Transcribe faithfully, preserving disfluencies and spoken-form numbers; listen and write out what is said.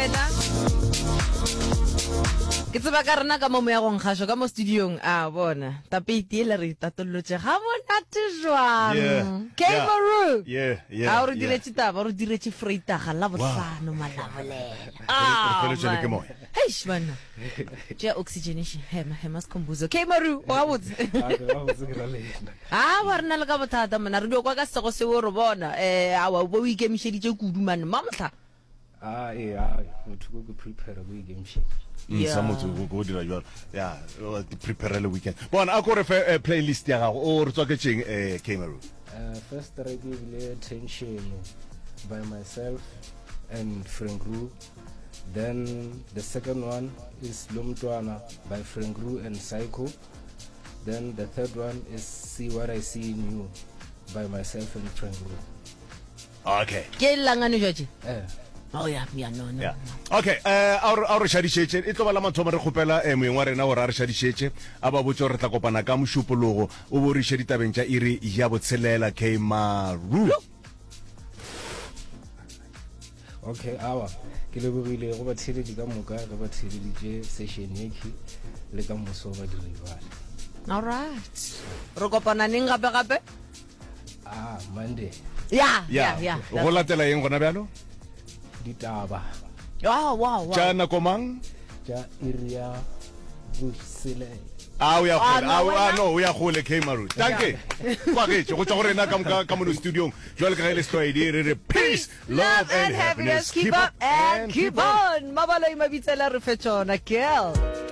wena ke tseba ka rena ka mo mo ya go nkgasho ka mo studiong a bona tapeti ele re tatolotse ga monate jwang Kemaru yeah yeah a re diretse taba re diretse freitaga la botlhano malabolela ah hey shwana je oxygenation hema hema skhombuzo Kemaru wa botse ah wa rena le ka bothata mona re dio kwa ka sego se o re bona eh a wa bo ikemisheditse kudu man mamtla ah eh ah motho go prepare go ikemisheditse yeah motho go dira jwa yeah prepare le weekend bona a go re playlist ya gago o re tswa ke tsheng eh Kemaru uh first I give the attention by myself and Frank Roo. Then the second one is Lomtwana by Frank Roo and Psycho. Then the third one is See What I See in You by myself and Frank Roo. Okay. Ke langane jwa eh oh yeah yeah no no yeah okay uh our our shadishetse e tlo bala mathomo re khopela e moeng wa rena o ra re shadishetse a ba botse re tla kopana ka moshupologo o bo re shedita bentja iri ya botshelela Kemaru. Okay awa ke le bogile go ba tshededi ka moka re ba tshededitse session yeki le ka moso ba di rival. All right re kopana ning gape gape ah Monday yeah yeah yeah go latela eng gona bjalo ditaba wow wow wow jana komang ja iria busile ah we are ah no we are gole Kemaru danke kwa ge go tswa go rena ka ka mo studio jwale ka le story re peace love and happiness keep up and keep on mabalo imabitsela re fetshona girl